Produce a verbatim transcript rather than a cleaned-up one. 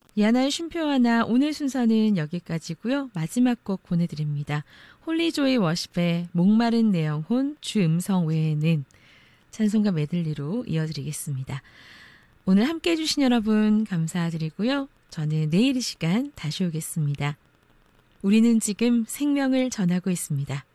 이하나의 쉼표 하나 오늘 순서는 여기까지고요. 마지막 곡 보내드립니다. 홀리조이 워십의 목마른 내 영혼 주 음성 외에는 찬송가 메들리로 이어드리겠습니다. 오늘 함께해 주신 여러분 감사드리고요. 저는 내일 이 시간 다시 오겠습니다. 우리는 지금 생명을 전하고 있습니다.